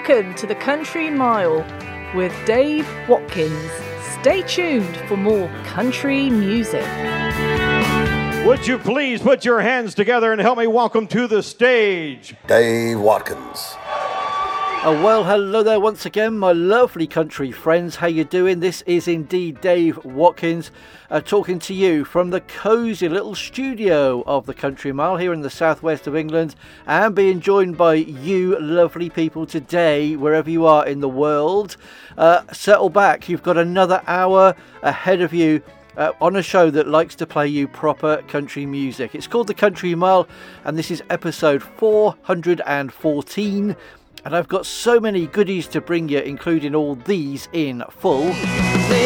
Welcome to the Country Mile with Dave Watkins. Stay tuned for more country music. Would you please put your hands together and help me welcome to the stage Dave Watkins. Well, hello there once again, my lovely country friends. How you doing? This is indeed Dave Watkins talking to you from the cosy little studio of the Country Mile here in the southwest of England, and being joined by you lovely people today, wherever you are in the world. Settle back, you've got another hour ahead of you on a show that likes to play you proper country music. It's called the Country Mile, and this is episode 414. And I've got so many goodies to bring you, including all these in full.